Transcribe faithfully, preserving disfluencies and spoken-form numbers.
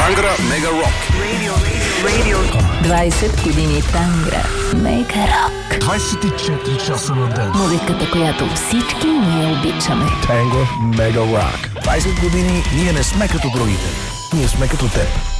Тангра Мега Рок. двайсет години Тангра Мега Рок. двайсет и четири часа на ден. Музиката, която всички ние обичаме. Tango Mega Rock. двайсет години ние не сме като другите. Ние сме като теб.